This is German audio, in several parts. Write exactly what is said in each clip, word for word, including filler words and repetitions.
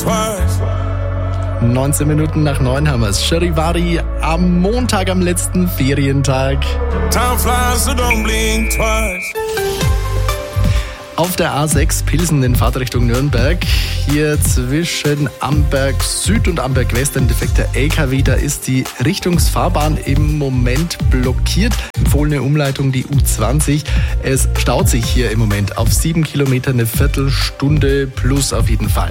twice. neunzehn Minuten nach neun haben wir es. Charivari am Montag, am letzten Ferientag. Time flies, so don't blink twice. Auf der A sechs Pilsen in Fahrtrichtung Nürnberg. Hier zwischen Amberg Süd und Amberg West ein defekter L K W. Da ist die Richtungsfahrbahn im Moment blockiert. Empfohlene Umleitung die U zwanzig. Es staut sich hier im Moment auf sieben Kilometer eine Viertelstunde plus auf jeden Fall.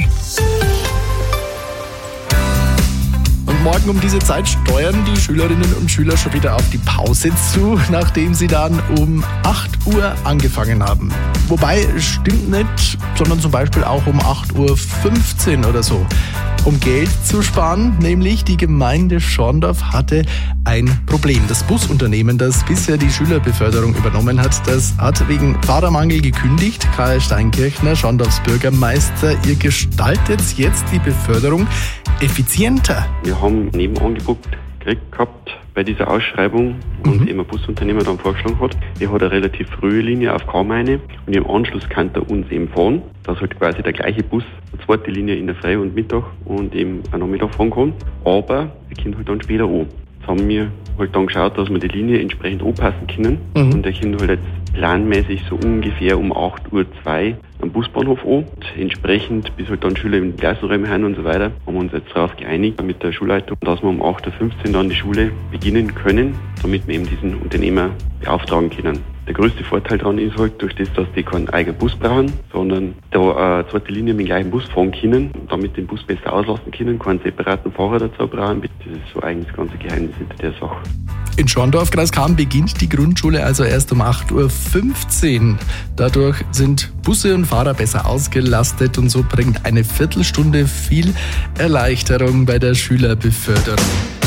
Morgen um diese Zeit steuern die Schülerinnen und Schüler schon wieder auf die Pause zu, nachdem sie dann um acht Uhr angefangen haben. Wobei, stimmt nicht, sondern zum Beispiel auch um acht Uhr fünfzehn oder so. Um Geld zu sparen, nämlich die Gemeinde Schorndorf hatte ein Problem. Das Busunternehmen, das bisher die Schülerbeförderung übernommen hat, das hat wegen Fahrermangel gekündigt. Karl Steinkirchner, Schorndorfs Bürgermeister, ihr gestaltet jetzt die Beförderung effizienter. Wir haben ein Nebenangebot gekriegt gehabt bei dieser Ausschreibung und mhm. eben ein Busunternehmer dann vorgeschlagen hat. Der hat eine relativ frühe Linie auf Kamenei und im Anschluss kann er uns eben fahren, dass halt quasi der gleiche Bus eine zweite Linie in der Früh und Mittag und eben am Nachmittag fahren kann. Aber er kommt halt dann später an. Jetzt haben wir halt dann geschaut, dass wir die Linie entsprechend anpassen können mhm. und der kommt halt jetzt planmäßig so ungefähr um acht Uhr zwei am Busbahnhof an. Und entsprechend, bis halt dann Schüler in den Klassenräumen haben und so weiter, haben wir uns jetzt darauf geeinigt mit der Schulleitung, dass wir um acht Uhr fünfzehn dann die Schule beginnen können, damit wir eben diesen Unternehmer beauftragen können. Der größte Vorteil daran ist halt, durch das, dass die keinen eigenen Bus brauchen, sondern da eine zweite Linie mit dem gleichen Bus fahren können und damit den Bus besser auslassen können, keinen separaten Fahrer dazu brauchen. Das ist so eigentlich das ganze Geheimnis hinter der Sache. In Schorndorf, Kreis Cham, beginnt die Grundschule also erst um acht Uhr fünfzehn. Dadurch sind Busse und Fahrer besser ausgelastet und so bringt eine Viertelstunde viel Erleichterung bei der Schülerbeförderung.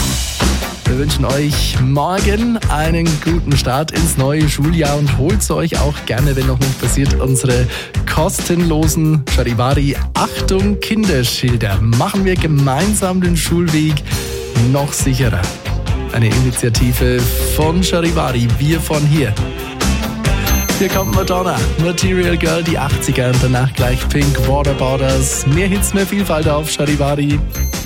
Wir wünschen euch morgen einen guten Start ins neue Schuljahr und holt euch auch gerne, wenn noch nicht passiert, unsere kostenlosen Charivari Achtung Kinderschilder. Machen wir gemeinsam den Schulweg noch sicherer. Eine Initiative von Charivari, wir von hier. Hier kommt Madonna, Material Girl, die achtziger und danach gleich Pink, Water Borders. Mehr Hits, mehr Vielfalt auf Charivari.